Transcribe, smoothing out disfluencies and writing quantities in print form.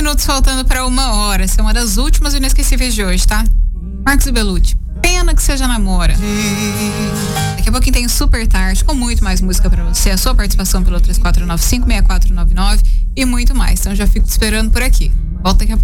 minutos faltando para 1h. Essa é uma das últimas inesquecíveis de hoje, tá? Marcos e Belucci. Pena que seja namora. Daqui a pouquinho tem o Super Tarde com muito mais música pra você, a sua participação pelo 3495-6499 e muito mais. Então já fico te esperando por aqui. Volta daqui a pouco.